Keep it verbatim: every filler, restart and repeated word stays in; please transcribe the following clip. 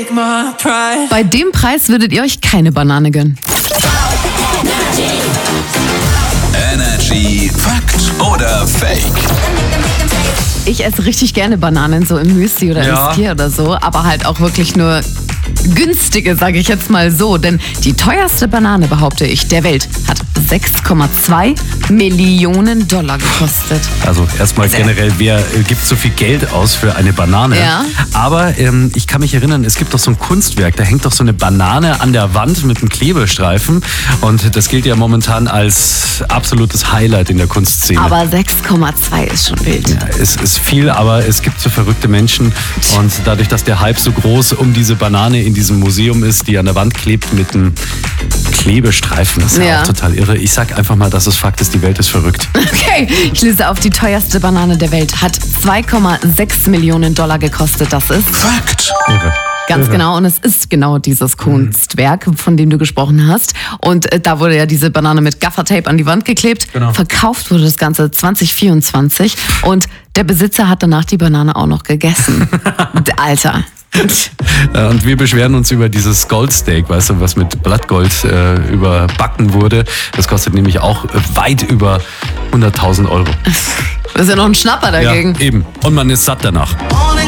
Bei dem Preis würdet ihr euch keine Banane gönnen. Energy Fakt oder Fake? Ich esse richtig gerne Bananen, so im Müsli oder Ja. im Skier oder so, aber halt auch wirklich nur günstige, sage ich jetzt mal so. Denn die teuerste Banane, behaupte ich, der Welt hat sechs Komma zwei Millionen Dollar gekostet. Also erstmal generell, wer äh, gibt so viel Geld aus für eine Banane? Ja. Aber ähm, ich kann mich erinnern, es gibt doch so ein Kunstwerk, da hängt doch so eine Banane an der Wand mit einem Klebestreifen und das gilt ja momentan als absolutes Highlight in der Kunstszene. Aber sechs Komma zwei ist schon wild. Ja, es ist viel, aber es gibt so verrückte Menschen und dadurch, dass der Hype so groß um diese Banane in diesem Museum ist, die an der Wand klebt mit einem Klebestreifen, das ist ja Ja. auch total irre. Ich sag einfach mal, dass es Fakt ist, die Welt ist verrückt. Okay, ich löse auf, die teuerste Banane der Welt hat zwei Komma sechs Millionen Dollar gekostet. Das ist Fakt. Irre. ganz Irre. genau, und es ist genau dieses Kunstwerk, von dem du gesprochen hast. Und äh, da wurde ja diese Banane mit Gaffertape an die Wand geklebt. Genau. Verkauft wurde das Ganze zwanzig vierundzwanzig und der Besitzer hat danach die Banane auch noch gegessen. Alter. Äh, Und wir beschweren uns über dieses Goldsteak, weißt du, was mit Blattgold äh, überbacken wurde. Das kostet nämlich auch äh, weit über hunderttausend Euro. Das ist ja noch ein Schnapper dagegen. Ja, eben. Und man ist satt danach.